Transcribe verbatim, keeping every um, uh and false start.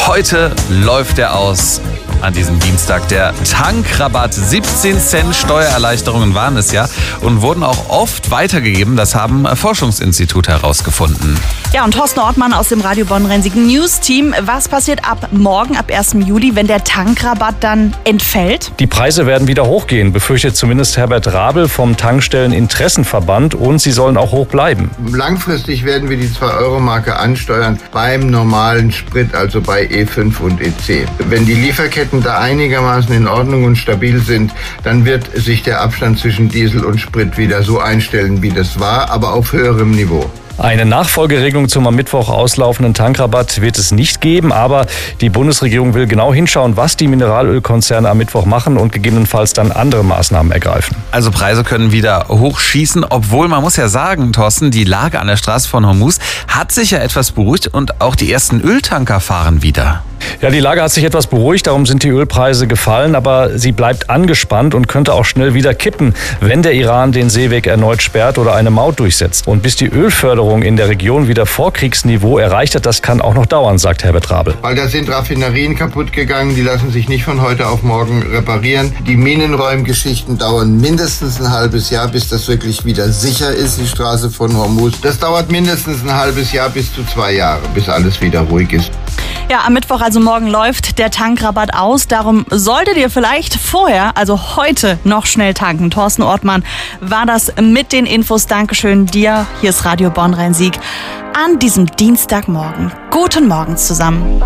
Heute läuft er aus. An diesem Dienstag der Tankrabatt. siebzehn Cent Steuererleichterungen waren es ja und wurden auch oft weitergegeben. Das haben Forschungsinstitute herausgefunden. Ja, und Thorsten Ortmann aus dem Radio Bonn-Rhein-Sieg News Team. Was passiert ab morgen, ab ersten Juli, wenn der Tankrabatt dann entfällt? Die Preise werden wieder hochgehen, befürchtet zumindest Herbert Rabel vom Tankstelleninteressenverband, und sie sollen auch hoch bleiben. Langfristig werden wir die zwei Euro Marke ansteuern beim normalen Sprit, also bei E fünf und E C. Wenn die Lieferketten da einigermaßen in Ordnung und stabil sind, dann wird sich der Abstand zwischen Diesel und Sprit wieder so einstellen, wie das war, aber auf höherem Niveau. Eine Nachfolgeregelung zum am Mittwoch auslaufenden Tankrabatt wird es nicht geben, aber die Bundesregierung will genau hinschauen, was die Mineralölkonzerne am Mittwoch machen und gegebenenfalls dann andere Maßnahmen ergreifen. Also Preise können wieder hochschießen, obwohl man muss ja sagen, Thorsten, die Lage an der Straße von Hormuz hat sich ja etwas beruhigt und auch die ersten Öltanker fahren wieder. Ja, die Lage hat sich etwas beruhigt, darum sind die Ölpreise gefallen, aber sie bleibt angespannt und könnte auch schnell wieder kippen, wenn der Iran den Seeweg erneut sperrt oder eine Maut durchsetzt. Und bis die Ölförderung in der Region wieder Vorkriegsniveau erreicht hat, das kann auch noch dauern, sagt Herbert Rabel. Weil da sind Raffinerien kaputt gegangen, die lassen sich nicht von heute auf morgen reparieren. Die Minenräumgeschichten dauern mindestens ein halbes Jahr, bis das wirklich wieder sicher ist, die Straße von Hormuz. Das dauert mindestens ein halbes Jahr bis zu zwei Jahre, bis alles wieder ruhig ist. Ja, am Mittwoch, also morgen, läuft der Tankrabatt aus. Darum solltet ihr vielleicht vorher, also heute, noch schnell tanken. Thorsten Ortmann war das mit den Infos. Dankeschön dir. Hier ist Radio Bonn-Rhein-Sieg an diesem Dienstagmorgen. Guten Morgen zusammen.